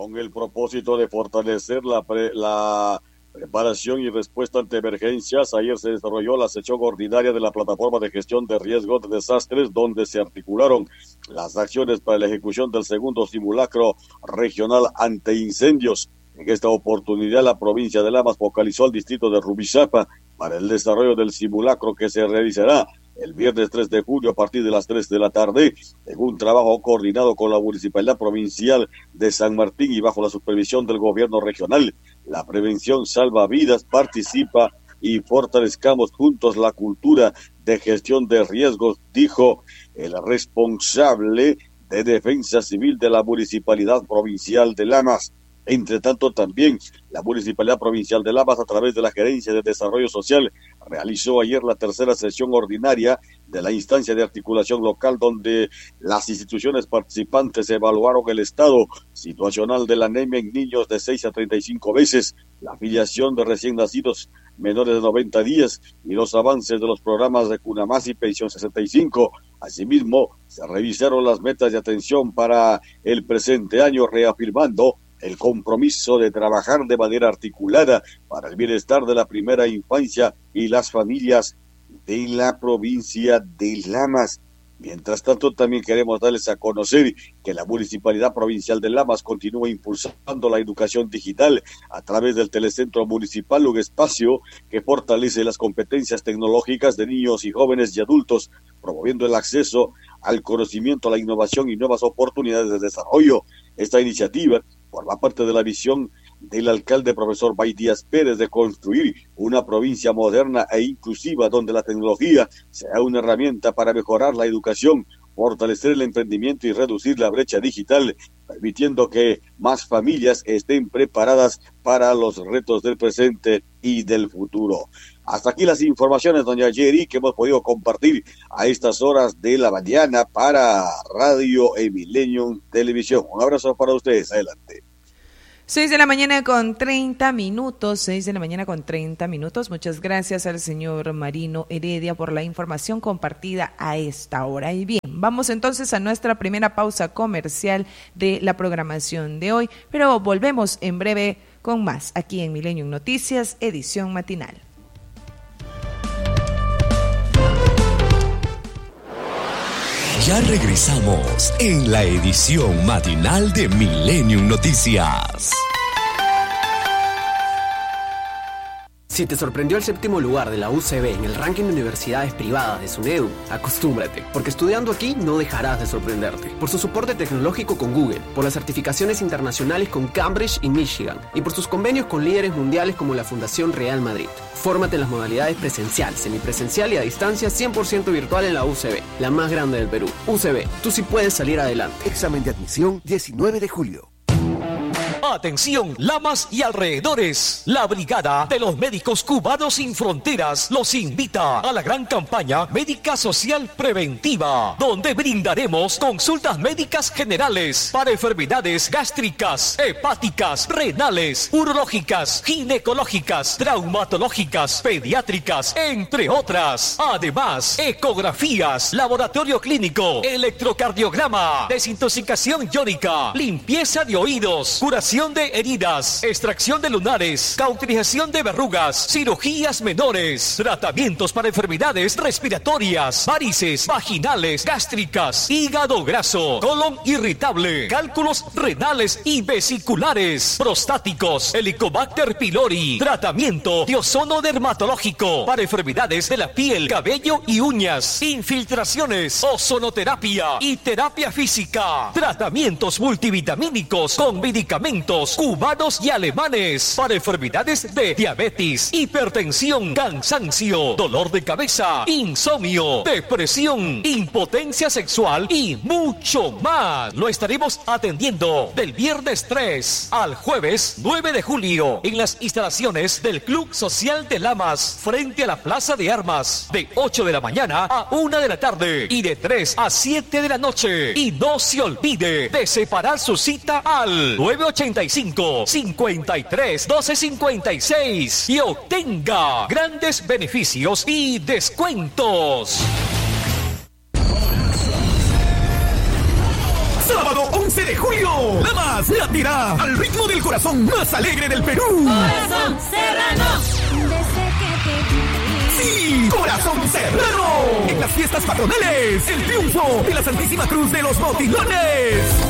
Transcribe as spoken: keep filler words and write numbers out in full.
Con el propósito de fortalecer la, pre, la preparación y respuesta ante emergencias, ayer se desarrolló la sesión ordinaria de la Plataforma de Gestión de Riesgos de Desastres, donde se articularon las acciones para la ejecución del segundo simulacro regional ante incendios. En esta oportunidad, la provincia de Lamas focalizó al distrito de Rumichaca para el desarrollo del simulacro que se realizará el viernes tres de julio a partir de las tres de la tarde, en un trabajo coordinado con la Municipalidad Provincial de San Martín y bajo la supervisión del gobierno regional. La prevención salva vidas, participa y fortalezcamos juntos la cultura de gestión de riesgos, dijo el responsable de Defensa Civil de la Municipalidad Provincial de Lamas. Entre tanto, también la Municipalidad Provincial de Lamas, a través de la Gerencia de Desarrollo Social, realizó ayer la tercera sesión ordinaria de la instancia de articulación local, donde las instituciones participantes evaluaron el estado situacional de la anemia en niños de seis a treinta y cinco meses, la afiliación de recién nacidos menores de noventa días y los avances de los programas de Cunamás y Pensión sesenta y cinco. Asimismo, se revisaron las metas de atención para el presente año, reafirmando el compromiso de trabajar de manera articulada para el bienestar de la primera infancia y las familias de la provincia de Lamas. Mientras tanto, también queremos darles a conocer que la Municipalidad Provincial de Lamas continúa impulsando la educación digital a través del Telecentro Municipal, un espacio que fortalece las competencias tecnológicas de niños y jóvenes y adultos, promoviendo el acceso al conocimiento, a la innovación y nuevas oportunidades de desarrollo. Esta iniciativa forma parte de la visión del alcalde profesor Bay Díaz Pérez de construir una provincia moderna e inclusiva donde la tecnología sea una herramienta para mejorar la educación, fortalecer el emprendimiento y reducir la brecha digital, permitiendo que más familias estén preparadas para los retos del presente y del futuro. Hasta aquí las informaciones, doña Jerry, que hemos podido compartir a estas horas de la mañana para Radio Millennium Televisión. Un abrazo para ustedes. Adelante. Seis de la mañana con treinta minutos, seis de la mañana con treinta minutos. Muchas gracias al señor Marino Heredia por la información compartida a esta hora. Y bien, vamos entonces a nuestra primera pausa comercial de la programación de hoy, pero volvemos en breve con más aquí en Millennium Noticias, edición matinal. Ya regresamos en la edición matinal de Millennium Noticias. Si te sorprendió el séptimo lugar de la U C B en el ranking de universidades privadas de SUNEDU, acostúmbrate, porque estudiando aquí no dejarás de sorprenderte. Por su soporte tecnológico con Google, por las certificaciones internacionales con Cambridge y Michigan, y por sus convenios con líderes mundiales como la Fundación Real Madrid. Fórmate en las modalidades presencial, semipresencial y a distancia cien por ciento virtual en la U C B, la más grande del Perú. U C B, tú sí puedes salir adelante. Examen de admisión diecinueve de julio. Atención, Lamas y alrededores. La Brigada de los Médicos Cubanos Sin Fronteras los invita a la gran campaña Médica Social Preventiva, donde brindaremos consultas médicas generales para enfermedades gástricas, hepáticas, renales, urológicas, ginecológicas, traumatológicas, pediátricas, entre otras. Además, ecografías, laboratorio clínico, electrocardiograma, desintoxicación iónica, limpieza de oídos, curación de heridas, extracción de lunares, cauterización de verrugas, cirugías menores, tratamientos para enfermedades respiratorias, varices, vaginales, gástricas, hígado graso, colon irritable, cálculos renales y vesiculares, prostáticos, Helicobacter pylori, tratamiento de ozono dermatológico para enfermedades de la piel, cabello y uñas, infiltraciones, ozonoterapia y terapia física, tratamientos multivitamínicos con medicamentos cubanos y alemanes para enfermedades de diabetes, hipertensión, cansancio, dolor de cabeza, insomnio, depresión, impotencia sexual y mucho más. Lo estaremos atendiendo del viernes tres al jueves nueve de julio en las instalaciones del Club Social de Lamas frente a la Plaza de Armas, de ocho de la mañana a una de la tarde y de tres a siete de la noche. Y no se olvide de separar su cita al nueve ochenta y cinco, cincuenta y tres, doce cincuenta y seis y obtenga grandes beneficios y descuentos. Sábado once de de julio. La más latirá al ritmo del corazón más alegre del Perú. Corazón Serrano. Desde que te vi. Sí, Corazón Serrano. En las fiestas patronales, el triunfo de la Santísima Cruz de los Motilones.